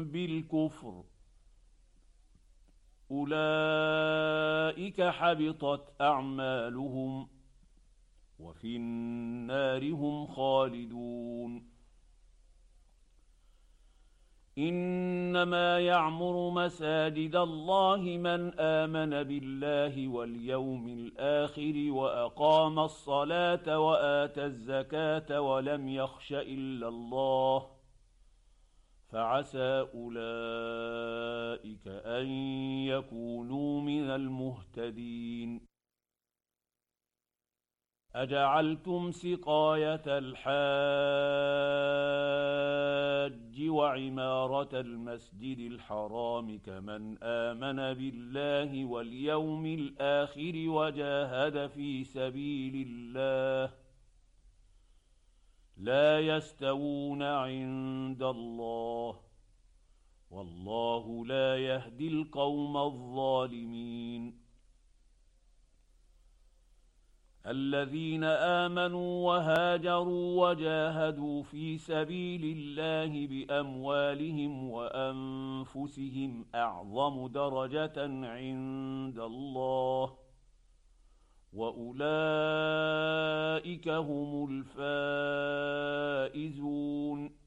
بالكفر أولئك حبطت أعمالهم وفي النار هم خالدون. إنما يعمر مساجد الله من آمن بالله واليوم الآخر وأقام الصلاة وآتى الزكاة ولم يخش إلا الله فعسى أولئك أن يكونوا من المهتدين. أجعلتم سقاية الحاج وعمارة المسجد الحرام كمن آمن بالله واليوم الآخر وجاهد في سبيل الله لا يستوون عند الله والله لا يهدي القوم الظالمين. الذين آمنوا وهاجروا وجاهدوا في سبيل الله بأموالهم وأنفسهم أعظم درجة عند الله وأولئك هم الفائزون.